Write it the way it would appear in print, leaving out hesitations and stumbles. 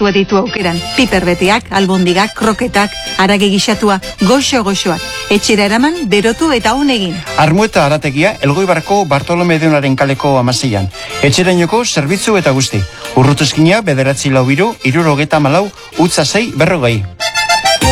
gustua ditu aukeran. Piperbetiak, albondigak, kroketak, arage gixatua, goxo-goxoak. Etxera eraman, berotu eta hon egin. Armueta arategia, Elgoibarko Bartolome Deunaren kaleko 16an. Etxerainoko zerbitzu eta guzti. Urrutuzkina 9 4 4 6 40 40.